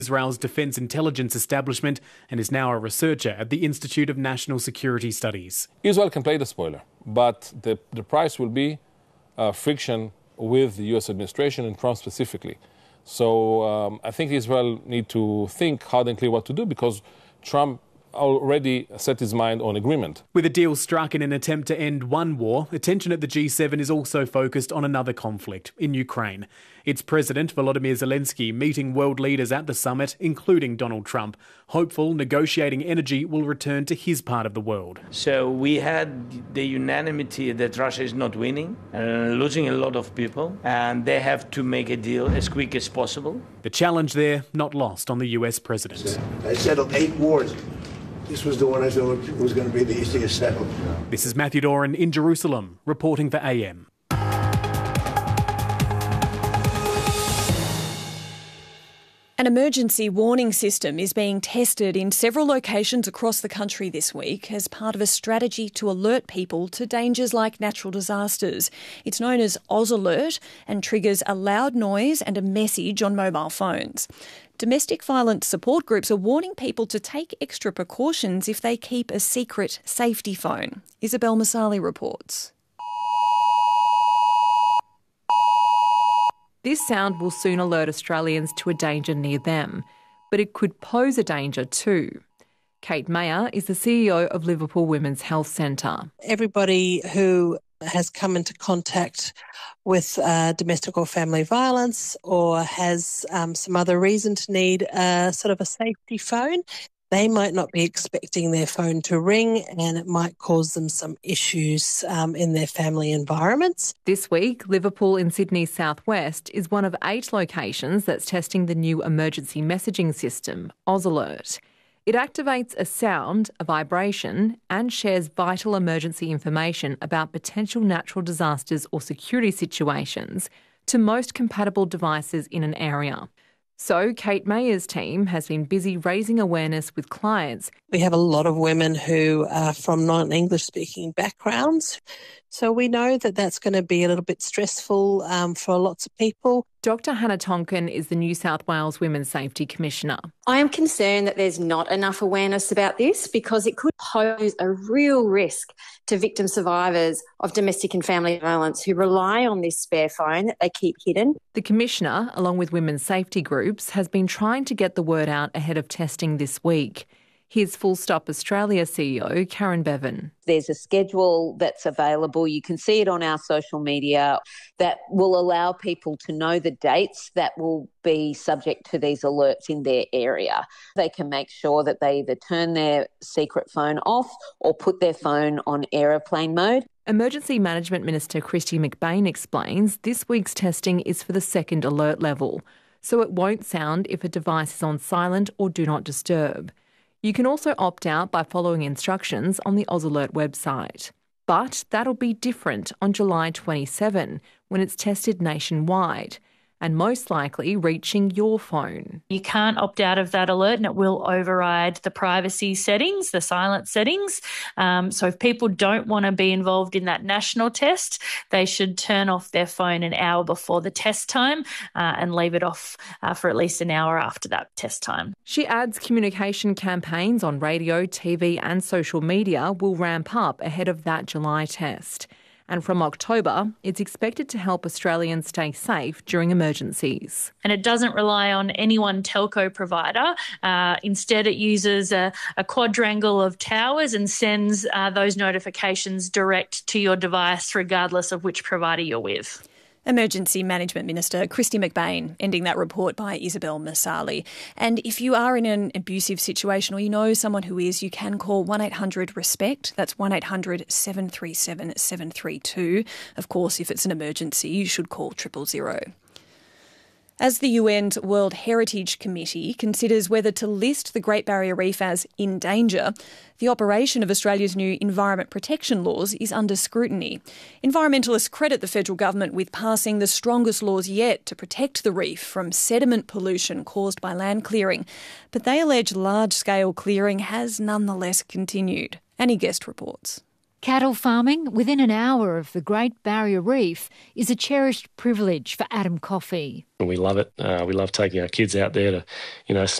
Israel's defence intelligence establishment and is now a researcher at the Institute of National Security Studies. Israel can play the spoiler, but the price will be friction with the U.S. administration and Trump specifically. So I think Israel need to think hard and clear what to do, because Trump already set his mind on agreement. With a deal struck in an attempt to end one war, attention at the G7 is also focused on another conflict in Ukraine. Its President Volodymyr Zelensky meeting world leaders at the summit, including Donald Trump, hopeful negotiating energy will return to his part of the world. So we had the unanimity that Russia is not winning, losing a lot of people, and they have to make a deal as quick as possible. The challenge there not lost on the US President. I settled 8 wars. This was the one I thought was going to be the easiest settled. This is Matthew Doran in Jerusalem, reporting for AM. An emergency warning system is being tested in several locations across the country this week as part of a strategy to alert people to dangers like natural disasters. It's known as AusAlert and triggers a loud noise and a message on mobile phones. Domestic violence support groups are warning people to take extra precautions if they keep a secret safety phone. Isabel Masali reports. This sound will soon alert Australians to a danger near them, but it could pose a danger too. Kate Mayer is the CEO of Liverpool Women's Health Centre. Everybody who has come into contact with domestic or family violence or has some other reason to need a sort of a safety phone, they might not be expecting their phone to ring, and it might cause them some issues in their family environments. This week, Liverpool in Sydney's southwest is one of 8 locations that's testing the new emergency messaging system, AusAlert. It activates a sound, a vibration, and shares vital emergency information about potential natural disasters or security situations to most compatible devices in an area. So Kate Mayer's team has been busy raising awareness with clients. We have a lot of women who are from non-English speaking backgrounds, so we know that that's going to be a little bit stressful for lots of people. Dr Hannah Tonkin is the New South Wales Women's Safety Commissioner. I am concerned that there's not enough awareness about this because it could pose a real risk to victim survivors of domestic and family violence who rely on this spare phone that they keep hidden. The Commissioner, along with women's safety groups, has been trying to get the word out ahead of testing this week. Here's Full Stop Australia CEO Karen Bevan. There's a schedule that's available. You can see it on our social media that will allow people to know the dates that will be subject to these alerts in their area. They can make sure that they either turn their secret phone off or put their phone on aeroplane mode. Emergency Management Minister Kristy McBain explains this week's testing is for the second alert level, so it won't sound if a device is on silent or do not disturb. You can also opt out by following instructions on the AusAlert website. But that'll be different on July 27 when it's tested nationwide and most likely reaching your phone. You can't opt out of that alert and it will override the privacy settings, the silent settings. So if people don't want to be involved in that national test, they should turn off their phone an hour before the test time and leave it off for at least an hour after that test time. She adds communication campaigns on radio, TV and social media will ramp up ahead of that July test. And from October, it's expected to help Australians stay safe during emergencies. And it doesn't rely on any one telco provider. Instead, it uses a quadrangle of towers and sends those notifications direct to your device, regardless of which provider you're with. Emergency Management Minister Kristy McBain, ending that report by Isabel Masali. And if you are in an abusive situation or you know someone who is, you can call 1-800-RESPECT. That's 1-800-737-732. Of course, if it's an emergency, you should call 000. As the UN's World Heritage Committee considers whether to list the Great Barrier Reef as in danger, the operation of Australia's new environment protection laws is under scrutiny. Environmentalists credit the federal government with passing the strongest laws yet to protect the reef from sediment pollution caused by land clearing, but they allege large-scale clearing has nonetheless continued. Annie Guest reports. Cattle farming within an hour of the Great Barrier Reef is a cherished privilege for Adam Coffey. We love it. We love taking our kids out there to,